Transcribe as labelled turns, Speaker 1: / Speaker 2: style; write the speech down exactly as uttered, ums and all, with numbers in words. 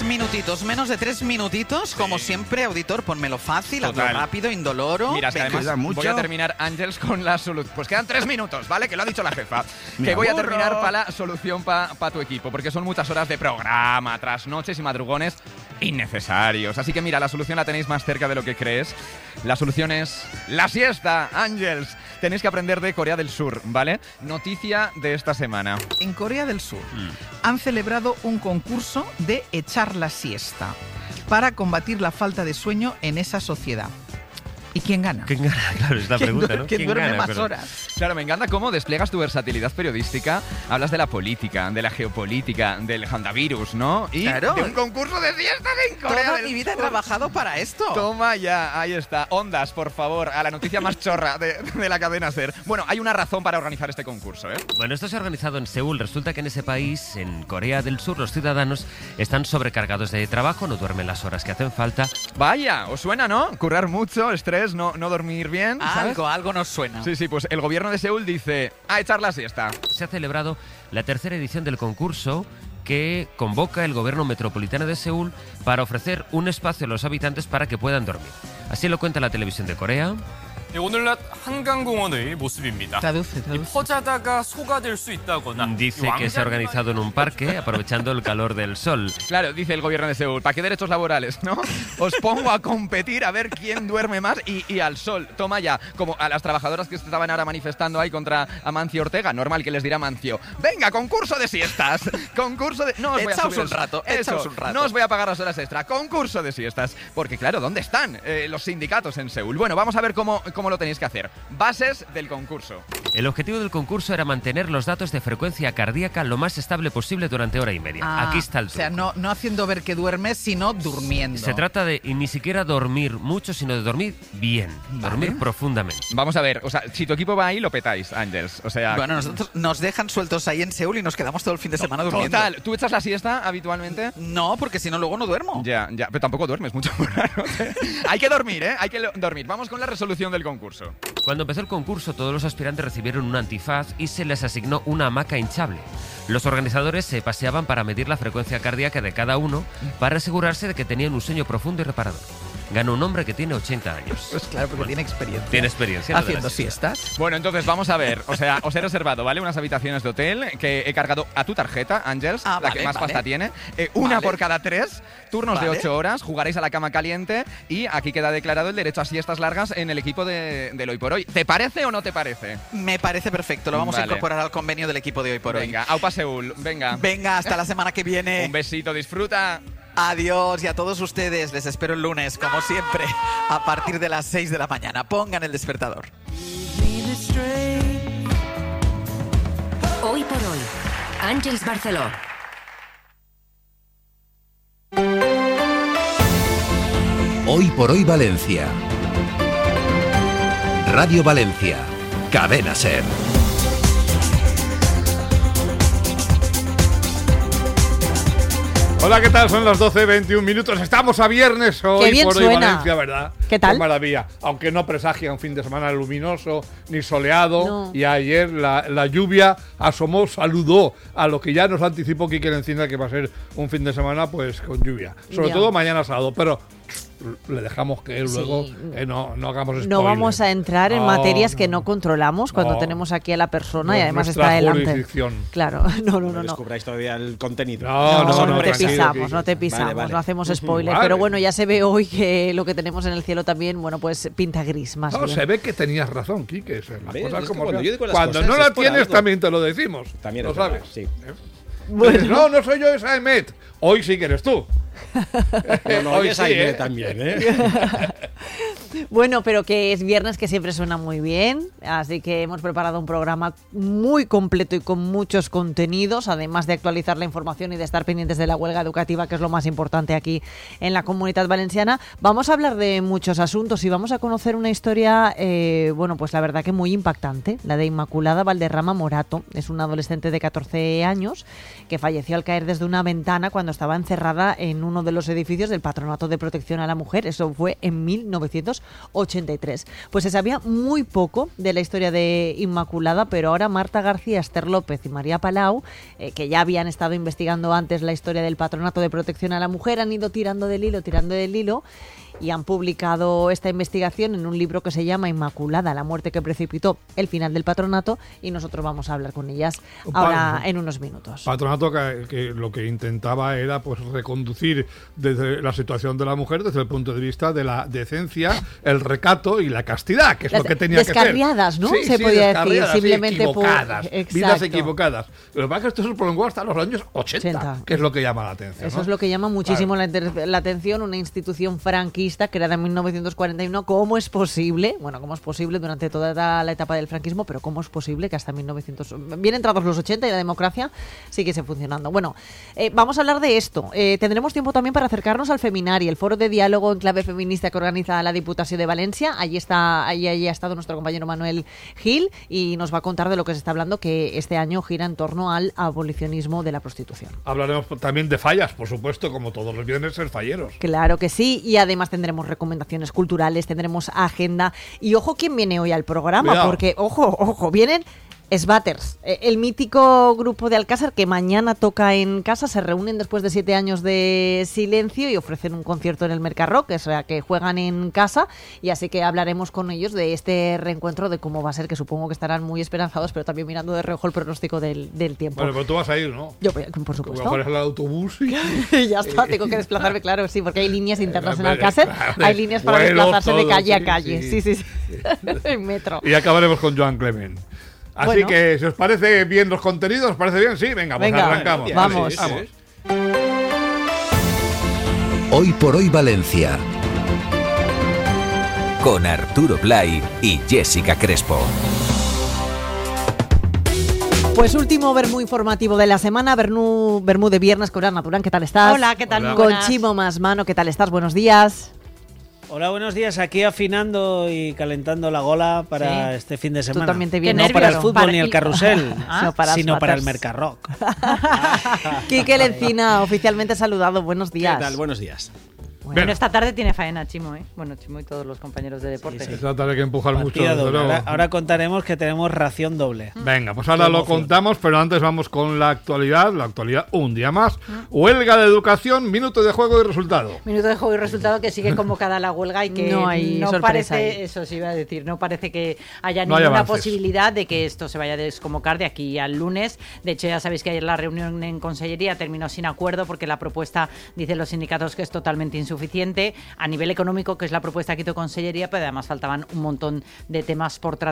Speaker 1: minutitos, menos de tres minutitos, sí. Como siempre, auditor, ponmelo fácil, hazlo rápido, indoloro.
Speaker 2: Mira, es que
Speaker 1: Venga.
Speaker 2: además
Speaker 3: mucho.
Speaker 2: voy a terminar, Ángels, con la solución. Pues quedan tres minutos, ¿vale? Que lo ha dicho la jefa.
Speaker 3: Me
Speaker 2: que voy a
Speaker 3: aburro.
Speaker 2: terminar para la solución para pa tu equipo, porque son muchas horas de programa, trasnoches y madrugones innecesarios. Así que mira, la solución la tenéis más cerca de lo que crees. La solución es la siesta, Ángels. Tenéis que aprender de Corea del Sur, ¿vale? Noticia de esta semana.
Speaker 1: En Corea del Sur mm. han celebrado un concurso de echar la siesta para combatir la falta de sueño en esa sociedad. ¿Y quién gana?
Speaker 3: ¿Quién gana? Claro, es la pregunta, ¿no?
Speaker 1: ¿Quién, ¿Quién duerme gana, más pero... horas?
Speaker 2: Claro, me encanta cómo despliegas tu versatilidad periodística. Hablas de la política, de la geopolítica, del handavirus, ¿no? Y
Speaker 1: claro.
Speaker 2: de un concurso de siesta en Corea
Speaker 1: Toda
Speaker 2: del
Speaker 1: mi vida
Speaker 2: Sur.
Speaker 1: he trabajado para esto.
Speaker 2: Toma ya, ahí está. Ondas, por favor, a la noticia más chorra de, de la cadena SER. Bueno, hay una razón para organizar este concurso, ¿eh?
Speaker 3: Bueno, esto se ha organizado en Seúl. Resulta que en ese país, en Corea del Sur, los ciudadanos están sobrecargados de trabajo, no duermen las horas que hacen falta.
Speaker 2: Vaya, ¿os suena, no? Currar mucho, estrés, no, no dormir bien, ¿sabes?
Speaker 1: Algo, algo nos suena.
Speaker 2: Sí, sí, pues el gobierno de Seúl dice a echar la siesta.
Speaker 3: Se ha celebrado la tercera edición del concurso que convoca el gobierno metropolitano de Seúl para ofrecer un espacio a los habitantes para que puedan dormir. Así lo cuenta la televisión de Corea.
Speaker 4: 오늘날 한강공원의 모습입니다.
Speaker 1: Traduce, traduce.
Speaker 4: 퍼자다가 소가 될 수 있다거나
Speaker 3: Dice que se ha organizado en un parque aprovechando el calor del sol.
Speaker 2: Claro, dice el gobierno de Seúl, ¿para qué derechos laborales, no? Os pongo a competir a ver quién duerme más y, y al sol. Toma ya, como a las trabajadoras que estaban ahora manifestando ahí contra Amancio Ortega, normal que les dirá Amancio, venga, concurso de siestas, concurso de... No os voy a subir
Speaker 1: un rato,
Speaker 2: eso,
Speaker 1: un rato.
Speaker 2: No os voy a pagar las horas extra, concurso de siestas. Porque claro, ¿dónde están eh, los sindicatos en Seúl? Bueno, vamos a ver cómo, cómo lo tenéis que hacer. Bases del concurso.
Speaker 3: El objetivo del concurso era mantener los datos de frecuencia cardíaca lo más estable posible durante hora y media.
Speaker 1: Ah,
Speaker 3: Aquí está el truco.
Speaker 1: O sea, no, no haciendo ver que duermes, sino durmiendo.
Speaker 3: Se trata de ni siquiera dormir mucho, sino de dormir bien,
Speaker 1: vale.
Speaker 3: dormir profundamente.
Speaker 2: Vamos a ver, o sea, si tu equipo va ahí, lo petáis, Ángels. O sea,
Speaker 1: bueno, nosotros nos dejan sueltos ahí en Seúl y nos quedamos todo el fin de semana durmiendo.
Speaker 2: Total, ¿tú echas la siesta habitualmente?
Speaker 1: No, porque si no luego no duermo.
Speaker 2: Ya, ya, pero tampoco duermes mucho. Hay que dormir, ¿eh? Hay que lo- dormir. Vamos con la resolución del concurso.
Speaker 3: Cuando empezó el concurso, todos los aspirantes recibieron un antifaz y se les asignó una hamaca hinchable. Los organizadores se paseaban para medir la frecuencia cardíaca de cada uno para asegurarse de que tenían un sueño profundo y reparador. Ganó un hombre que tiene ochenta años.
Speaker 1: Pues claro, porque bueno, tiene experiencia.
Speaker 3: Tiene experiencia.
Speaker 1: Haciendo siestas.
Speaker 2: Bueno, entonces vamos a ver. O sea, os he reservado, ¿vale? Unas habitaciones de hotel que he cargado a tu tarjeta, Ángels,
Speaker 1: Ah,
Speaker 2: la
Speaker 1: vale,
Speaker 2: que más
Speaker 1: vale.
Speaker 2: pasta tiene. Eh, una
Speaker 1: Vale.
Speaker 2: por cada tres, turnos
Speaker 1: Vale.
Speaker 2: de ocho horas, jugaréis a la cama caliente y aquí queda declarado el derecho a siestas largas en el equipo de, del Hoy por Hoy. ¿Te parece o no te parece?
Speaker 1: Me parece perfecto. Lo vamos
Speaker 2: Vale.
Speaker 1: a incorporar al convenio del equipo de Hoy por Hoy.
Speaker 2: Venga, Aupa Seúl, venga.
Speaker 1: Venga, hasta la semana que viene.
Speaker 2: Un besito, disfruta.
Speaker 1: Adiós, y a todos ustedes les espero el lunes, como siempre, a partir de las seis de la mañana. Pongan el despertador.
Speaker 5: Hoy por hoy, Ángels Barceló.
Speaker 6: Hoy por hoy Valencia. Radio Valencia. Cadena SER.
Speaker 7: Hola, ¿qué tal? Son las doce veintiún minutos. Estamos a viernes hoy
Speaker 8: Qué bien
Speaker 7: por hoy
Speaker 8: suena.
Speaker 7: Valencia, ¿verdad?
Speaker 8: ¿Qué tal?
Speaker 7: Qué maravilla. Aunque no presagia un fin de semana luminoso ni soleado.
Speaker 8: No.
Speaker 7: Y ayer la, la lluvia asomó, saludó a lo que ya nos anticipó Quique Encina, que va a ser un fin de semana pues con lluvia. Sobre
Speaker 8: Ya.
Speaker 7: todo mañana sábado. Pero le dejamos que
Speaker 8: Sí.
Speaker 7: luego eh, no, no hagamos spoiler.
Speaker 8: No vamos a entrar en
Speaker 7: No,
Speaker 8: materias que
Speaker 7: no.
Speaker 8: no controlamos cuando
Speaker 7: No.
Speaker 8: tenemos aquí a la persona
Speaker 7: No
Speaker 8: y
Speaker 7: es
Speaker 8: además
Speaker 7: nuestra
Speaker 8: está delante.
Speaker 7: jurisdicción.
Speaker 8: Claro, no, no,
Speaker 9: No
Speaker 8: no, no.
Speaker 9: descubráis todavía el contenido.
Speaker 7: No,
Speaker 8: No,
Speaker 7: no, no,
Speaker 8: te
Speaker 7: tranquilo,
Speaker 8: pisamos,
Speaker 7: Quique.
Speaker 8: no te pisamos,
Speaker 9: Vale, vale.
Speaker 8: no hacemos
Speaker 7: Ujú,
Speaker 8: spoiler.
Speaker 7: vale.
Speaker 8: Pero bueno, ya se ve hoy que lo que tenemos en el cielo también, bueno, pues pinta gris más
Speaker 7: No,
Speaker 8: bien.
Speaker 7: se ve que tenías razón, Quique. Las
Speaker 9: ¿Ves?
Speaker 7: cosas
Speaker 9: Es que
Speaker 7: como
Speaker 9: cuando
Speaker 7: sean.
Speaker 9: yo digo las
Speaker 7: Cuando
Speaker 9: cosas
Speaker 7: no
Speaker 9: es
Speaker 7: la
Speaker 9: por
Speaker 7: tienes,
Speaker 9: algo.
Speaker 7: también te lo decimos.
Speaker 9: También
Speaker 7: lo
Speaker 9: es verdad,
Speaker 7: sabes.
Speaker 9: sí.
Speaker 7: ¿Eh?
Speaker 8: Bueno.
Speaker 7: No, no soy yo esa Emet. Hoy sí que eres tú.
Speaker 9: No, no,
Speaker 7: Hoy
Speaker 9: oyes
Speaker 7: sí,
Speaker 9: a Aime
Speaker 7: ¿eh?
Speaker 9: también, ¿eh?
Speaker 8: Bueno, pero que es viernes, que siempre suena muy bien, así que hemos preparado un programa muy completo y con muchos contenidos, además de actualizar la información y de estar pendientes de la huelga educativa, que es lo más importante aquí en la Comunidad Valenciana. Vamos a hablar de muchos asuntos y vamos a conocer una historia, eh, bueno, pues la verdad que muy impactante, la de Inmaculada Valderrama Morato. Es una adolescente de catorce años que falleció al caer desde una ventana cuando estaba encerrada en en uno de los edificios del Patronato de Protección a la Mujer. Eso fue en mil novecientos ochenta y tres. Pues se sabía muy poco de la historia de Inmaculada, pero ahora Marta García, Esther López y María Palau, eh, que ya habían estado investigando antes la historia del Patronato de Protección a la Mujer, han ido tirando del hilo, tirando del hilo, y han publicado esta investigación en un libro que se llama Inmaculada, la muerte que precipitó el final del patronato, y nosotros vamos a hablar con ellas ahora en unos minutos.
Speaker 7: Patronato que, que lo que intentaba era pues reconducir desde la situación de la mujer desde el punto de vista de la decencia, el recato y la castidad, que es
Speaker 8: Las
Speaker 7: lo que tenía que ser.
Speaker 8: Descarriadas, ¿no?
Speaker 7: Sí,
Speaker 8: Se
Speaker 7: sí,
Speaker 8: podía decir,
Speaker 7: descarriadas,
Speaker 8: simplemente
Speaker 7: sí, equivocadas,
Speaker 8: por...
Speaker 7: vidas equivocadas. Lo que pasa es que esto se prolongó hasta los años ochenta,
Speaker 8: ochenta.
Speaker 7: que es lo que llama la atención.
Speaker 8: Eso
Speaker 7: ¿no?
Speaker 8: es lo que llama muchísimo
Speaker 7: Claro.
Speaker 8: la, inter- la atención, una institución franquista creada en mil novecientos cuarenta y uno. ¿Cómo es posible? Bueno, ¿cómo es posible durante toda la etapa del franquismo? Pero ¿cómo es posible que hasta mil novecientos... Bien entrados los ochenta y la democracia siguiese funcionando? Bueno, eh, vamos a hablar de esto. Eh, tendremos tiempo también para acercarnos al Feminari, el foro de diálogo en clave feminista que organiza la Diputación de Valencia. Allí está, allí, allí ha estado nuestro compañero Manuel Gil y nos va a contar de lo que se está hablando, que este año gira en torno al abolicionismo de la prostitución.
Speaker 7: Hablaremos también de fallas, por supuesto, como todos los viernes, ser falleros.
Speaker 8: Claro que sí, y además tendremos recomendaciones culturales, tendremos agenda. Y ojo quién viene hoy al programa,
Speaker 7: Cuidado.
Speaker 8: porque, ojo, ojo, vienen Sbatters, eh, el mítico grupo de Alcázar que mañana toca en casa. Se reúnen después de siete años de silencio y ofrecen un concierto en el Mercarrock, o sea que juegan en casa, y así que hablaremos con ellos de este reencuentro, de cómo va a ser, que supongo que estarán muy esperanzados, pero también mirando de reojo el pronóstico del, del tiempo.
Speaker 7: Bueno, pero tú vas a ir, ¿no?
Speaker 8: Yo voy, por supuesto.
Speaker 7: Voy a poner el autobús y...
Speaker 8: Y ya está, tengo que desplazarme, claro, sí, porque hay líneas internas en
Speaker 7: Eh,
Speaker 8: Alcácer,
Speaker 7: claro,
Speaker 8: hay líneas para
Speaker 7: vuelos,
Speaker 8: desplazarse de
Speaker 7: todo,
Speaker 8: calle a
Speaker 7: sí,
Speaker 8: calle,
Speaker 7: sí.
Speaker 8: sí, sí, sí, en metro.
Speaker 7: Y acabaremos con Joan Clement. Así
Speaker 8: Bueno.
Speaker 7: que, si os parece bien los contenidos, ¿os parece bien? Sí, venga, pues
Speaker 8: Venga,
Speaker 7: arrancamos.
Speaker 8: vamos.
Speaker 7: Vamos.
Speaker 6: Hoy por hoy Valencia. Con Arturo Blay y Jessica Crespo.
Speaker 8: Pues último Bermú informativo de la semana, Bermú, Bermú de viernes con Ana Durán, ¿qué tal estás?
Speaker 10: Hola, ¿qué tal?
Speaker 7: Hola.
Speaker 10: Muy
Speaker 8: Con
Speaker 10: buenas.
Speaker 8: Chimo Masmano, ¿qué tal estás? Buenos días.
Speaker 11: Hola, buenos días. Aquí afinando y calentando la gola para
Speaker 8: Sí.
Speaker 11: este fin de semana.
Speaker 8: también te
Speaker 10: Qué
Speaker 8: vienes,
Speaker 11: no para el
Speaker 10: nervios.
Speaker 11: fútbol
Speaker 10: Para-
Speaker 11: ni el carrusel,
Speaker 10: Ah,
Speaker 8: sino para
Speaker 11: sino
Speaker 8: los
Speaker 11: para el
Speaker 8: Sbatters.
Speaker 11: Mercarrock.
Speaker 8: Quique Lencina, oficialmente saludado, buenos
Speaker 9: ¿Qué
Speaker 8: días.
Speaker 9: tal? Buenos días.
Speaker 8: Bueno,
Speaker 10: Bueno, esta tarde tiene faena Chimo, ¿eh? Bueno, Chimo y todos los compañeros de deporte.
Speaker 11: sí.
Speaker 7: Esta tarde hay que empujar mucho,
Speaker 11: Partida
Speaker 7: desde
Speaker 11: doble.
Speaker 7: luego.
Speaker 11: Ahora, ahora contaremos que tenemos ración doble.
Speaker 7: Venga, pues ahora
Speaker 11: Qué
Speaker 7: lo
Speaker 11: emoción.
Speaker 7: contamos, pero antes vamos con la actualidad. La actualidad un día más. Huelga de educación, minuto de juego y resultado.
Speaker 10: Minuto de juego y resultado que sigue convocada la huelga y que
Speaker 8: No hay sorpresa
Speaker 10: parece,
Speaker 8: ahí.
Speaker 10: eso sí iba a decir, no parece que haya
Speaker 7: No hay
Speaker 10: ninguna
Speaker 7: avances.
Speaker 10: posibilidad de que esto se vaya a desconvocar de aquí al lunes. De hecho, ya sabéis que ayer la reunión en Consellería terminó sin acuerdo porque la propuesta, dicen los sindicatos, que es totalmente insuficiente. A nivel económico, que es la propuesta que hizo Consellería, pero además faltaban un montón de temas por tratar.